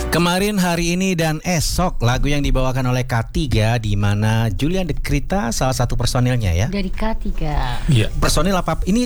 Kemarin, hari ini, dan esok lagu yang dibawakan oleh K3, di mana Julian De Krita salah satu personilnya ya. Dari K3. Iya. Personil apa? Ini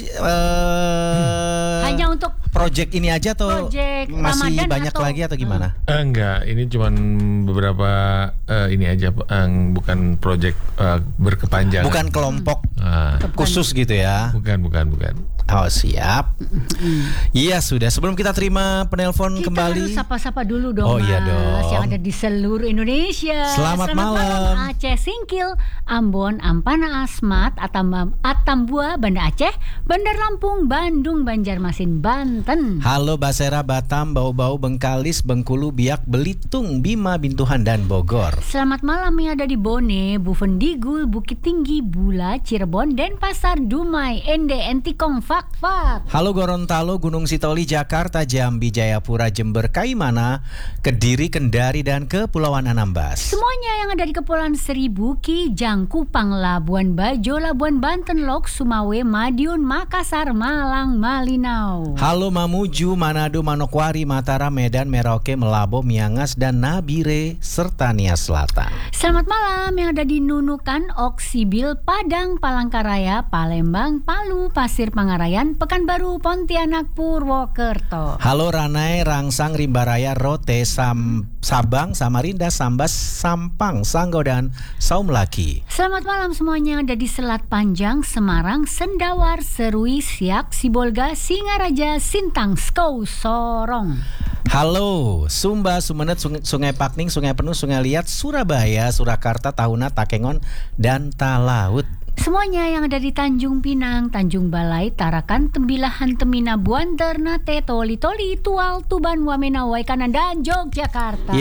hanya untuk project ini aja atau masih Ramadan banyak lagi atau gimana? Enggak, ini cuman beberapa ini aja, bukan project berkepanjangan. Bukan kelompok khusus gitu ya? Bukan. Oh, siap. Iya, sudah. Sebelum kita terima penelpon kita kembali, harus sapa-sapa dulu dong, oh, Mas, iya dong, yang ada di seluruh Indonesia. Selamat malam. Aceh Singkil, Ambon, Ampana, Asmat, Atambua, Banda Aceh, Bandar Lampung, Bandung, Banjarmasin, Banten. halo Basera, Batam, Bau-Bau, Bengkalis, Bengkulu, Biak, Belitung, Bima, Bintuhan, dan Bogor. Selamat malam yang ada di Bone, Buvendigul, Bukit Tinggi, Bula, Cirebon, Denpasar, Dumai, Ende, Entikong, Fak. Halo Gorontalo, Gunung Sitoli, Jakarta, Jambi, Jayapura, Jember, Kaimana, Kediri, Kendari, dan Kepulauan Anambas. Semuanya yang ada di Kepulauan Seribu, Ki, Jangkupang, Labuan Bajo, Labuan Banten, Lok, Sumawe, Madiun, Makassar, Malang, Malinau. Halo Mamuju, Manado, Manokwari, Mataram, Medan, Merauke, Melabo, Miangas, dan Nabire, serta Nias Selatan. Selamat malam yang ada di Nunukan, Oksibil, Padang, Palangkaraya, Palembang, Palu, Pasir Pangarayan, Pekanbaru, Pontianak, Purwokerto. Halo Ranai, Rangsang, Rimbaraya, Rote, Sabang, Samarinda, Sambas, Sampang, Sanggo, dan Saumlaki. Selamat malam semuanya yang ada di Selat Panjang, Semarang, Sendawar, Serui, Siak, Sibolga, Singaraja, Sintang, Skou, Sorong. Halo Sumba, Sumenet, Sungai Pakning, Sungai Penuh, Sungai Liat, Surabaya, Surakarta, Tahuna, Takengon, dan Talaut. Semuanya yang ada di Tanjung Pinang, Tanjung Balai, Tarakan, Tembilahan, Temina, Buan, Ternate, Toli, Tual, Tuban, Wamena, Waikanan, dan Yogyakarta.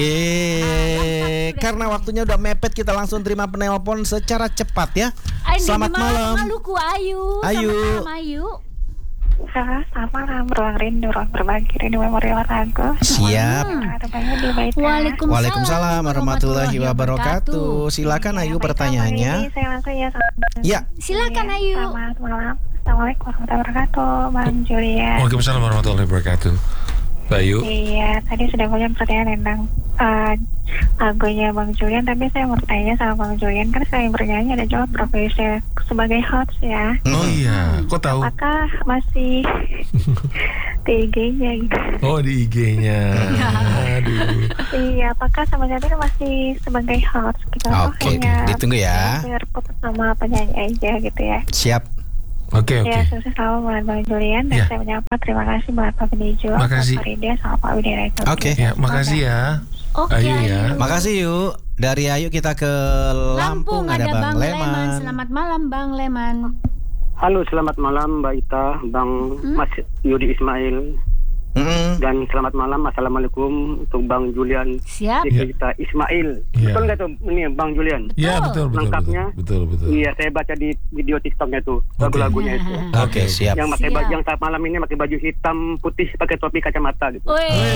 Yeay, karena waktunya udah mepet, kita langsung terima penelpon secara cepat ya. Selamat malam. Maluku, Ayu. Ayu. Selamat malam, Ayu. Halo, selamat malam. Ruang rindu, ruang berbagi, rindu memori lagu. Siap. Waalaikumsalam warahmatullahi wabarakatuh. Silakan Ayu pertanyaannya. Saya langsung ya. Ya. Silakan Ayu. Selamat malam. Assalamualaikum warahmatullahi wabarakatuh, Bang Julian. Waalaikumsalam warahmatullahi wabarakatuh. Bayu. Iya, tadi sudah banyak pertanyaan tentang lagunya Bang Julian, tapi saya mau tanya sama Bang Julian, kan selain bernyanyi ada juga profesi sebagai host ya. Oh iya, kok tahu? Apakah masih di IG-nya gitu? Oh, di IG-nya. Aduh. Iya, apakah sama saat ini masih sebagai host gitu? Oke, ditunggu ya. Berputus sama penyanyi aja gitu ya. Siap. Oke. Ya, sukses selalu buat Bang Julian. Dan saya menyapa terima kasih buat Pak Benijo, Pak Farida, sama Pak Widya. Oke. Ya, makasih ya. Oke, Ayu ya. Makasih yuk. Dari Ayu kita ke Lampung, ada Bang Leman. Selamat malam Bang Leman. Halo, selamat malam Mbak Ita, Bang Mas Yudi Ismail. Dan selamat malam, assalamualaikum untuk Bang Julian. Siap. Kita Ismail. Ya. Betul nggak tuh ini Bang Julian? Iya, betul. Lengkapnya? Betul. Iya, saya baca di video TikToknya tuh lagu-lagunya itu. Oke, siap. Yang pakai Siap. yang saat malam ini pakai baju hitam putih pakai topi kacamata gitu.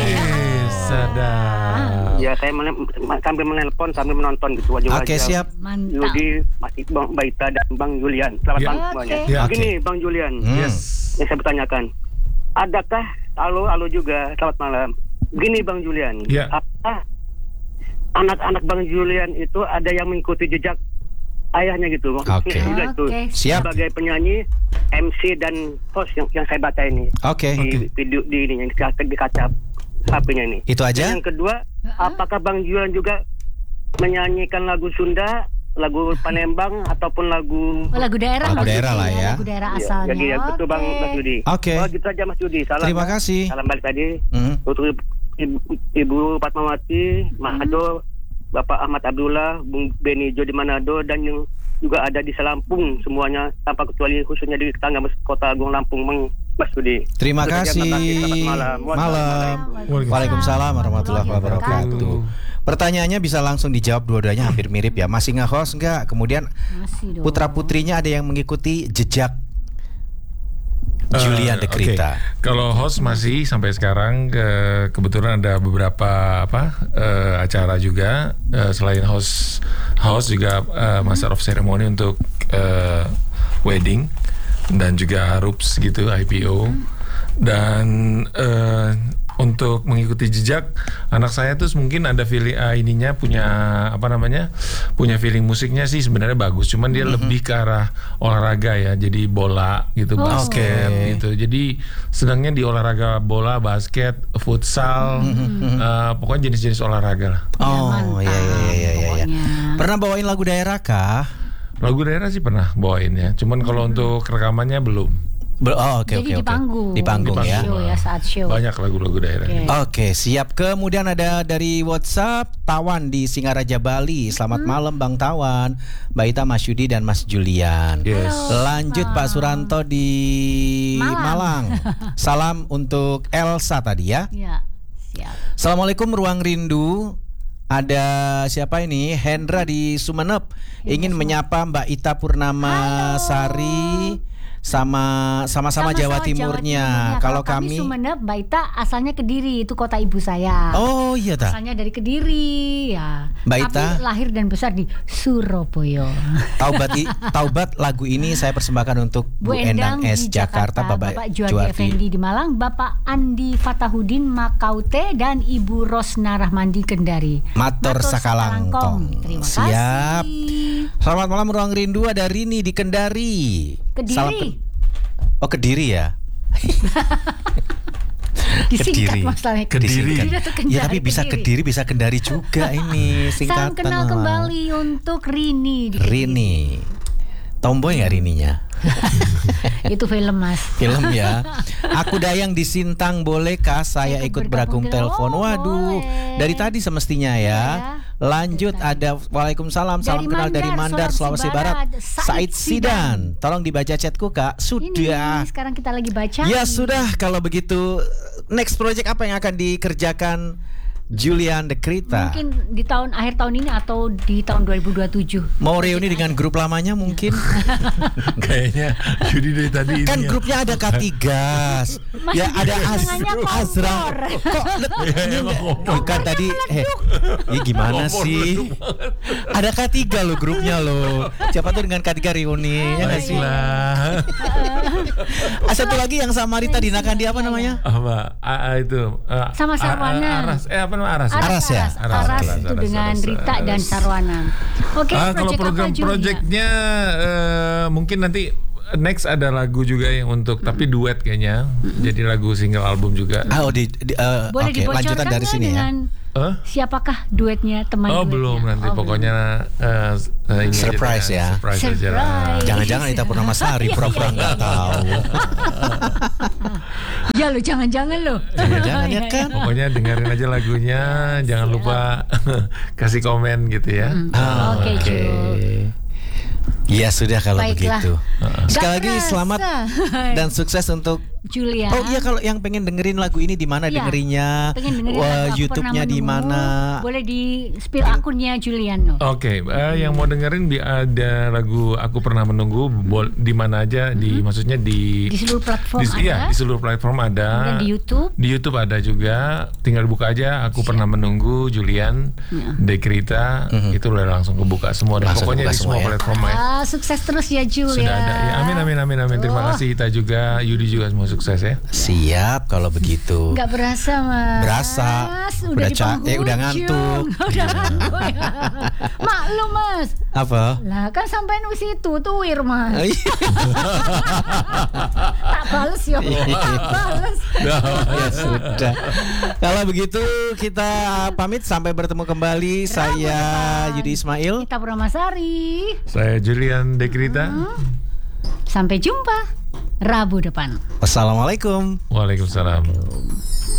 Sadar. Ya, saya sambil menelpon sambil menonton gitu wajah-wajah. Oke, siap. Mantap. Yudi, Mas Bang Mbak Ita dan Bang Julian. Selamat Ya. malam semuanya. Ya, Begini Bang Julian. Yes. Yang saya bertanyakan, adakah halo juga selamat malam. Begini Bang Julian, Ya. apakah anak-anak Bang Julian itu ada yang mengikuti jejak ayahnya gitu? Oke. Juga itu Siap. sebagai penyanyi, MC dan host yang saya baca ini Oke. di video di ini yang di kaca HP-nya ini. Itu aja. Dan yang kedua, apakah Bang Julian juga menyanyikan lagu Sunda, lagu Palembang ataupun lagu daerah. Lagu daerah lah ya. Lagu daerah Iya, asalnya. jadi yang betul Bang Mas Yudi. Oke. Oh, gitu aja Mas Yudi. Salam. Terima kasih. Salam balik tadi. Untuk Ibu Fatmawati, Manado, Bapak Ahmad Abdullah, Bung Benijo di Manado, dan yang juga ada di Selampung semuanya tanpa kecuali khususnya di tetangga Kota Agung Lampung, Mas Yudi. Terima Itu saja, kasih. Selamat malam. Malam. Waalaikumsalam warahmatullahi wabarakatuh. Pertanyaannya bisa langsung dijawab, dua-duanya hampir mirip ya. Masih nge-host enggak? Kemudian Masih dong. putra-putrinya ada yang mengikuti jejak Julian De Krita. Kalau host masih sampai sekarang, kebetulan ada beberapa acara juga, selain host juga Master of Ceremony untuk wedding dan juga RUPS gitu, IPO. Dan untuk mengikuti jejak anak saya tuh mungkin ada feeling punya feeling musiknya sih sebenarnya bagus, cuman dia lebih ke arah olahraga ya, jadi bola gitu, basket gitu, jadi sedangnya di olahraga bola, basket, futsal, pokoknya jenis-jenis olahraga lah. Iya. Pernah bawain lagu daerah kah? Lagu daerah sih pernah bawain ya, cuman kalau untuk rekamannya belum. Jadi di panggung ya. Show ya, saat show. Banyak lagu-lagu daerah. Oke, siap. Kemudian ada dari WhatsApp Tawan di Singaraja Bali. Selamat malam Bang Tawan, Mbak Ita, Mas Yudi dan Mas Julian. Yes. Lanjut Pak Suranto di Malang. Salam untuk Elsa tadi ya. Iya, siap. Assalamualaikum Ruang Rindu. Ada siapa ini? Hendra di Sumeneb. Ingin menyapa Mbak Ita Purnama Sari. Sama-sama Jawa Timurnya. Kalau kami Sumeneb, Mbak Ita asalnya Kediri, itu kota ibu saya. Oh iya ta. Asalnya dari Kediri ya. Mbak Ita tapi lahir dan besar di Surabaya. Taubat lagu ini saya persembahkan untuk Bu Endang S Jakarta, Bapak Juardi Effendi di Malang, Bapak Andi Fatahudin Makaute dan Ibu Rosna Rahmandi Kendari. Matur sakalangkong. Terima Siap. kasih. Selamat malam Ruang Rindu, ada Rini di Kendari. Kediri. Kediri ya. Disingkat masalahnya. Kediri. Ya tapi bisa Kediri bisa Kendari juga ini singkatan. Salam kenal kembali untuk Rini. Rini. Tomboy nggak Rininya? Itu film Mas. Film ya. Aku Dayang di Sintang, bolehkah saya ikut bergabung telepon? Waduh, boleh. dari tadi semestinya ya. Lanjut ada Waalaikumsalam, salam kenal dari Mandar, Sulawesi Barat. Said Sidan. Tolong dibaca chatku Kak. Sudah. Ini sekarang kita lagi baca. Ya sudah, kalau begitu next project apa yang akan dikerjakan Julian Dekrita? Mungkin di akhir tahun ini atau di tahun 2027. Mau reuni dengan grup lamanya mungkin? Kayaknya Yudi dari tadi ini kan grupnya ada Katigas, ya ada Azra. Bukan tadi gimana sih? Ada K3 loh grupnya loh. Siapa tuh dengan K3 reuni ya nggak sih? Satu lagi yang sama Rita Dinakan, dia apa namanya? Itu sama Sarwana. Aras ya. Aras itu dengan Rita dan Sarwana. Oke, kalau proyeknya mungkin nanti next ada lagu juga yang untuk tapi duet kayaknya. Jadi lagu single album juga. Boleh dibocorkan lanjutan dari sini ya. Siapakah duetnya, teman duetnya? Belum nanti pokoknya ini surprise aja, ya. Surprise aja. Jangan-jangan Ita Purnama Sari pura-pura nggak tahu. Ya lo jangan-jangan lo. Jangan-jangan ya kan. Pokoknya dengerin aja lagunya, jangan lupa kasih komen gitu ya. Oke. Ya sudah kalau baiklah. Begitu. Sekali lagi selamat dan sukses untuk Julia. Oh iya, kalau yang pengen dengerin lagu ini di mana dengerinnya? YouTube-nya di mana? Boleh di spill akunnya Julian. Oke, yang mau dengerin ada lagu Aku Pernah Menunggu di mana aja, maksudnya di seluruh platform ada. Iya, di seluruh platform ada. Dan di YouTube. Di YouTube ada juga. Tinggal buka aja Aku Pernah Menunggu Julian Dekrita, itu udah langsung kebuka semua dan pokoknya di semua platform ya. Sukses terus ya Julian. Sudah ada. Ya, amin. Terima kasih Ita juga, Yudi juga, semua sukses ya. Siap kalau begitu. Nggak berasa Mas. Berasa. Udah ngantuk. Udah ngantuk ya. Maklum Mas. Apa? Lah kan sampai di situ tuwir Mas. Tak bales ya. Bales. Ya sudah. Kalau begitu kita pamit, sampai bertemu kembali. Saya Yudi Ismail. Ita Purnama Sari. Saya Julian Dekrita. Sampai jumpa Rabu depan. Wassalamualaikum. Waalaikumsalam.